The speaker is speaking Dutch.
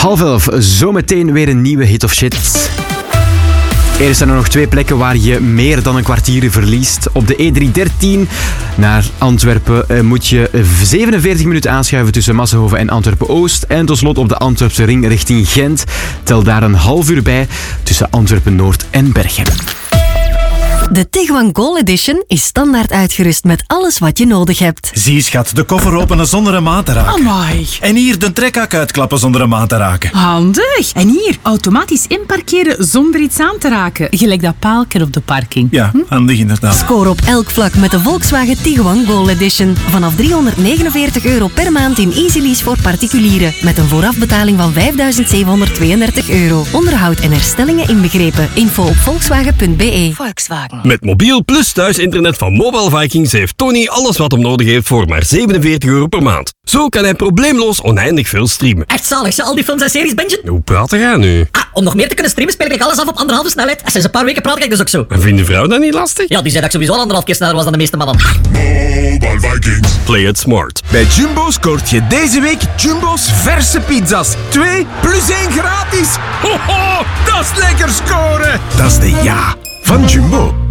10:30, zometeen weer een nieuwe hit of shit. Er zijn er nog 2 plekken waar je meer dan een kwartier verliest. Op de E313 naar Antwerpen moet je 47 minuten aanschuiven tussen Massenhoven en Antwerpen-Oost. En tot slot op de Antwerpse ring richting Gent. Tel daar een half uur bij tussen Antwerpen-Noord en Berchem. De Tiguan Goal Edition is standaard uitgerust met alles wat je nodig hebt. Zie schat, de koffer openen zonder een maat te raken. Amai. En hier de trekhak uitklappen zonder een maat te raken. Handig. En hier, automatisch inparkeren zonder iets aan te raken. Gelijk dat paalken op de parking. Ja, handig inderdaad. Score op elk vlak met de Volkswagen Tiguan Goal Edition. Vanaf €349 per maand in Easy Lease voor particulieren. Met een voorafbetaling van €5.732. Onderhoud en herstellingen inbegrepen. Info op volkswagen.be. Volkswagen. Met mobiel plus thuisinternet van Mobile Vikings heeft Tony alles wat hem nodig heeft voor maar €47 per maand. Zo kan hij probleemloos oneindig veel streamen. Echt zalig, al die films en series bingen. Hoe praat jij nu? Om nog meer te kunnen streamen speel ik alles af op 1,5 snelheid. En sinds een paar weken praat ik dus ook zo. En vindt de vrouw dat niet lastig? Ja, die zei dat ik sowieso al 1,5 keer sneller was dan de meeste mannen. Mobile Vikings. Play it smart. Bij Jumbo scoort je deze week Jumbo's verse pizza's. 2 plus 1 gratis. Ho, ho, dat is lekker scoren. Dat is de ja van Jumbo.